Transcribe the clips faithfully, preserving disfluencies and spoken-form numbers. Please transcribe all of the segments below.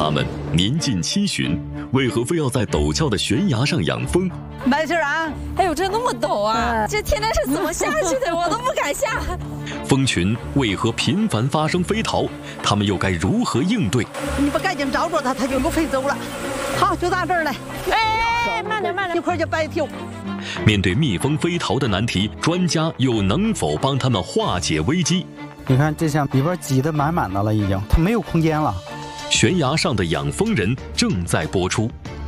他们年近七旬，为何非要在陡峭的悬崖上养蜂？ 没事啊， 哎呦，这那么陡啊！这天天是怎么下去的？我都不敢下。 蜂群为何频繁发生飞逃？他们又该如何应对？ 你不赶紧找着它，它就又飞走了。好，就到这儿来。 哎，慢点，慢点， 一会儿就白跳。 面对蜜蜂飞逃的难题，专家又能否帮他们化解危机？ 你看，这下里边挤得满满的了，已经，它没有空间了。 悬崖上的养蜂人正在播出。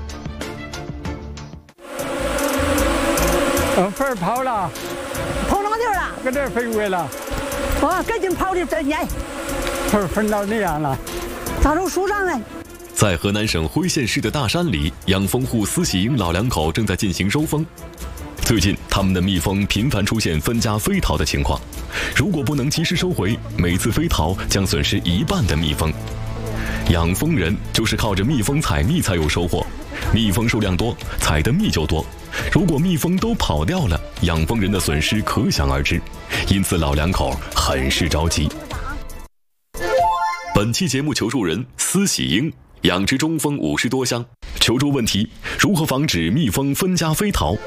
嗯，蜂儿跑了， 跑哪地儿了？ 搁这儿飞过来了。 啊，赶紧跑的真严。 蜂儿分到那样了， 咋从树上来？ 在河南省辉县市的大山里，养蜂户司喜英老两口正在进行收蜂。最近，他们的蜜蜂频繁出现分家飞逃的情况，如果不能及时收回，每次飞逃将损失一半的蜜蜂。养蜂人就是靠着蜜蜂采蜜才有收获，蜜蜂数量多，采的蜜就多。如果蜜蜂都跑掉了，养蜂人的损失可想而知，因此老两口很是着急。本期节目求助人司喜英，养殖中蜂五十多箱，求助问题：如何防止蜜蜂分家飞逃？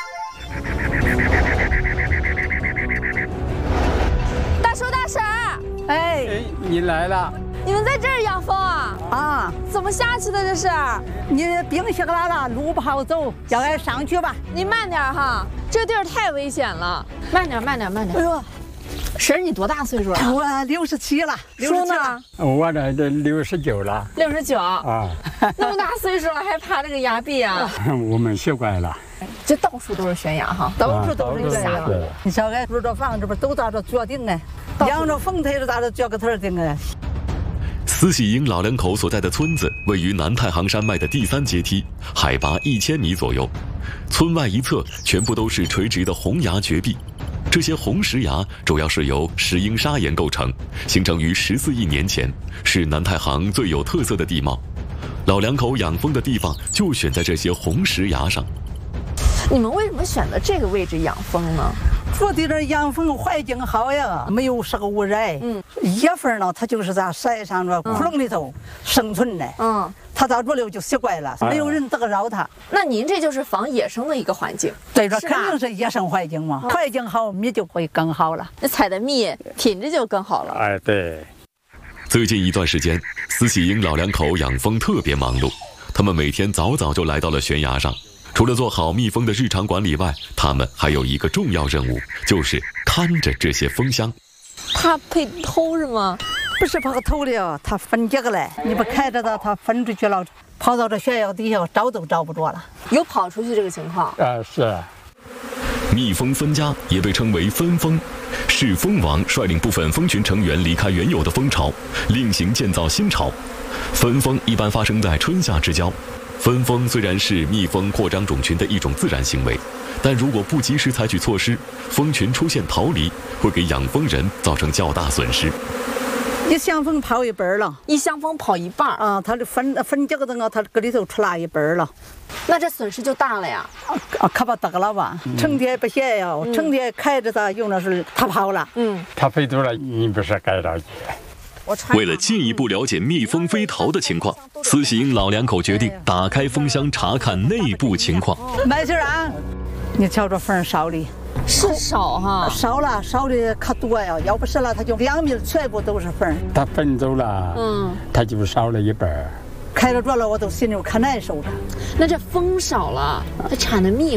大叔大婶儿， 哎哎，你来了。 你们在这儿养蜂啊？ 啊， 怎么下去的这是？ 你冰下来了，路不好走，叫俺上去吧。 你慢点哈，这地儿太危险了。慢点，慢点，慢点。 哎呦， 婶儿，你多大岁数了？ 我六十七了。 叔呢？ 我这这六十九了。 六十九啊， 那么大岁数了还爬这个崖壁啊？ 我们习惯了。 这到处都是悬崖哈， 到处都是下的。你瞧俺住这房这边都咋着决定呢？养着蜂台是咋着决个头定啊？ 司喜英老两口所在的村子位于南太行山脉的第三阶梯，海拔一千米左右。村外一侧全部都是垂直的红崖绝壁，这些红石崖主要是由石英砂岩构成，形成于十四亿年前，是南太行最有特色的地貌。老两口养蜂的地方就选在这些红石崖上。 你们为什么选择这个位置养蜂呢？ 这地这养蜂环境好呀，没有什么污染。嗯，野蜂呢，它就是在山上这窟窿里头生存的。嗯，它到这里就习惯了，没有人打扰它。 那您这就是防野生的一个环境。 对，这肯定是野生环境嘛，环境好，蜜就会更好了。 那采的蜜品质就更好了。 哎，对。 最近一段时间，司喜英老两口养蜂特别忙碌，他们每天早早就来到了悬崖上。除了做好蜜蜂的日常管理外，他们还有一个重要任务，就是看着这些蜂箱。 怕被偷是吗？ 不是怕偷的，它分这个来，你不看着它，它分出去了，跑到这悬崖底下找都找不着了。 有跑出去这个情况？ 啊，是。 蜜蜂分家也被称为分蜂，是蜂王率领部分蜂群成员离开原有的蜂巢，另行建造新巢。分蜂一般发生在春夏之交。分蜂虽然是蜜蜂扩张种群的一种自然行为，但如果不及时采取措施，蜂群出现逃离，会给养蜂人造成较大损失。 一箱蜂跑一半了， 一箱蜂跑一半啊，它的分分这个灯啊，它搁里头出来一半了， 那这损失就大了呀。 啊，可不得了吧？嗯、成天不闲呀，嗯、成天看着它，用的是它跑了。嗯， 它飞走了，你不是该着急。 为了进一步了解蜜蜂飞逃的情况，司喜英老两口决定打开蜂箱查看内部情况。 没事啊，你瞧这蜂少的， 是少哈， 少了少的可多呀，要不是了，它就两米全部都是蜂。 它分走了，嗯，它就少了一半。 看着这了，我都心里可难受了。 那这蜂少了，它产的蜜